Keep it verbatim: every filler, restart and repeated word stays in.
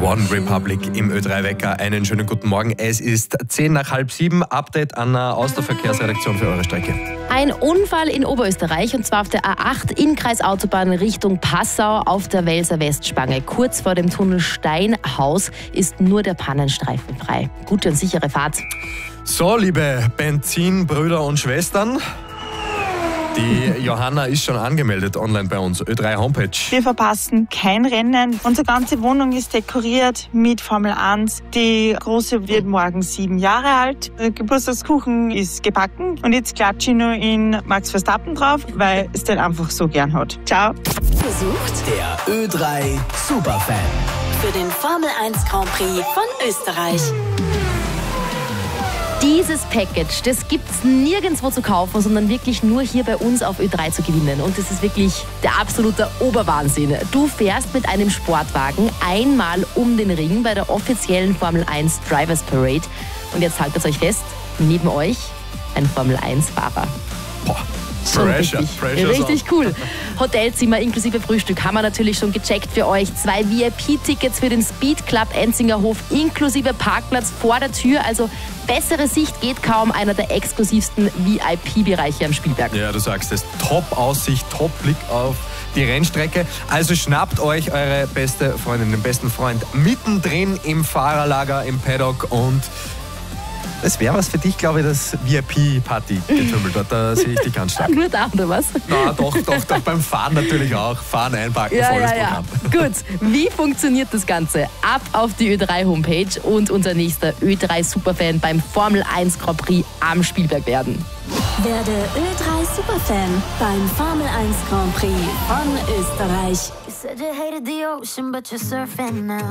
One Republic im Ö drei Wecker. Einen schönen guten Morgen. Es ist zehn nach halb sieben. Update an der Außerverkehrsredaktion für eure Strecke. Ein Unfall in Oberösterreich, und zwar auf der A acht Innkreisautobahn Richtung Passau auf der Welser Westspange. Kurz vor dem Tunnel Steinhaus ist nur der Pannenstreifen frei. Gute und sichere Fahrt. So, liebe Benzinbrüder und Schwestern. Die Johanna ist schon angemeldet online bei uns, Ö drei Homepage. Wir verpassen kein Rennen. Unsere ganze Wohnung ist dekoriert mit Formel eins. Die Große wird morgen sieben Jahre alt. Der Geburtstagskuchen ist gebacken. Und jetzt klatsche ich nur in Max Verstappen drauf, weil es den einfach so gern hat. Ciao. Besucht der Ö drei Superfan für den Formel eins Grand Prix von Österreich. Dieses Package, das gibt es nirgendwo zu kaufen, sondern wirklich nur hier bei uns auf Ö drei zu gewinnen. Und das ist wirklich der absolute Oberwahnsinn. Du fährst mit einem Sportwagen einmal um den Ring bei der offiziellen Formel eins Drivers Parade. Und jetzt haltet euch fest, neben euch ein Formel eins Fahrer. Boah. Schon Pressure, richtig, Pressure richtig cool. Hotelzimmer inklusive Frühstück haben wir natürlich schon gecheckt für euch. Zwei V I P-Tickets für den Speed Club Enzingerhof inklusive Parkplatz vor der Tür. Also bessere Sicht geht kaum, einer der exklusivsten V I P-Bereiche am Spielberg. Ja, du sagst es. Top-Aussicht, Top-Blick auf die Rennstrecke. Also schnappt euch eure beste Freundin, den besten Freund mittendrin im Fahrerlager, im Paddock, und es wäre was für dich, glaube ich, das V I P-Party-Getümmel dort. Da sehe ich dich ganz stark. Nur da, oder was? Na, doch, doch, doch. Beim Fahren natürlich auch. Fahren, einpacken, ja, volles ja, ja. Programm. Gut, wie funktioniert das Ganze? Ab auf die Ö drei Homepage und unser nächster Ö drei Superfan beim Formel eins Grand Prix am Spielberg werden. Werde Ö drei Superfan beim Formel eins Grand Prix von Österreich.